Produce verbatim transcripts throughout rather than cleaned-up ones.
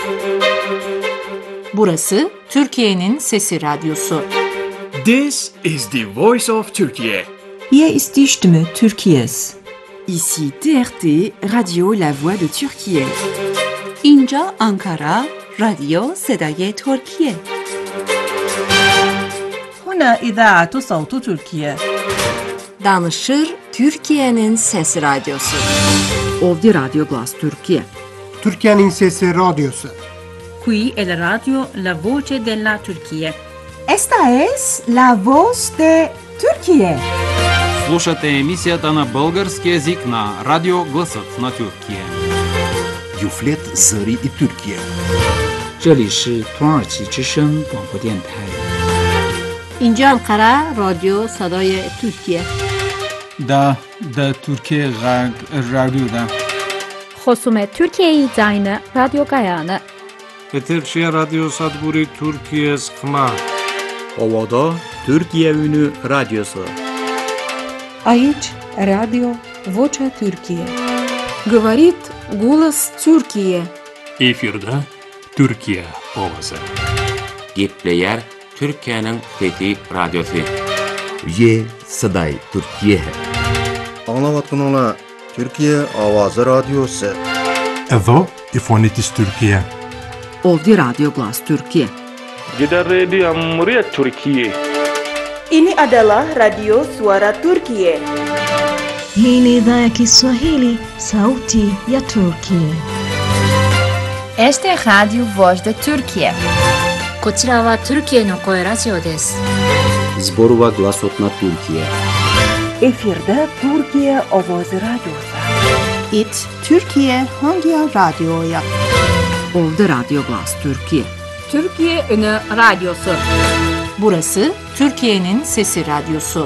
Burası Türkiye'nin Sesi Radyosu. This is the voice of Turkey. Hier ist die Stimme Türkiye's. Ici T R T, Radio La Voix de Türkiye. اینجا آنکارا، رادیو صدای ترکیه. هنا إذاعة صوت تركيا. Danışır Türkiye'nin Sesi Radyosu. Ovdje Radio Glas Türkiye. Türkiye'nin Sesi Radyosu. Qui è la radio La Voce della Turchia. Esta es la voz de Türkiye. Слушате емисията на български език на Радио Гласът на Türkiye. Юфлет Зари и Türkiye. 这里是土耳其之声广播电台。 اینجا انقره رادیو صدای ترکیه. دا دا Türkiye Radyo'da. خصوم Türkiye'yi zayne Radyo Gayane. Eterşehir Radyo Sadburi Türkiye Skma. Ovada Türkiye Ünü Radyosu. Aici Radio Vocea Türkiye. Говорит голос Türkiye. Efirde Türkiye Ovası. Gepleyer Türkiye'nin Fethi Radyosu. Ye Saday Türkiye. Anlavatkanlar Türkiye Avazı Radyosu. Evo İfonitis Türkiye. Ovdje Radio Glas Türkiye. Gidan Radio Muryat Türkiye. Ini adalah Radio Suara Turkiye. Hii ni idhaa ya Kiswahili, Sauti ya Turkiye. Este es Radio Voz de Türkiye. こちらはトルキエの声ラジオです。 Zborova Glasot na Türkiye. Efirde Türkiye Ovoz Radyosu. It Türkiye Hangi Radyo'ya? Ovdje Radio Glas Türkiye. Türkiye Ünü Radyosu. Burası Türkiye'nin Sesi Radyosu.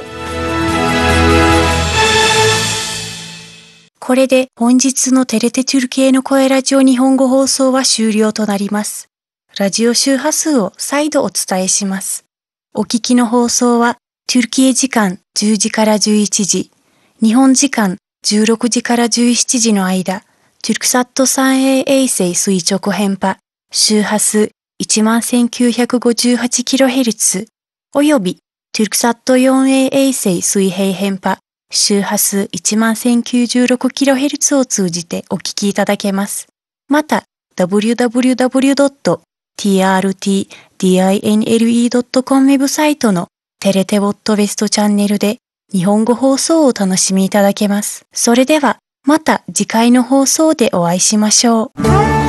これで本日のテレテトゥルキエの声ラジオ日本語放送は終了となります。ラジオ周波数を再度お伝えします。お聞きの放送は、トゥルキエ時間じゅうじからじゅういちじ、日本時間じゅうろくじからじゅうしちじの間、トゥルクサット スリーエー 衛星垂直編波、周波数 いちまんせんきゅうひゃくごじゅうはちキロヘルツ、およびトゥルクサット フォーエー 衛星水平編波、周波数 いちまんせんきゅうじゅうろくキロヘルツ を通じてお聞きいただけます。また、ダブリューダブリューダブリュードットティーアールティーディーアイエヌエルイードットコム ウェブサイトのテレテボットウェストチャンネルで日本語放送をお楽しみいただけます。それではまた次回の放送でお会いしましょう。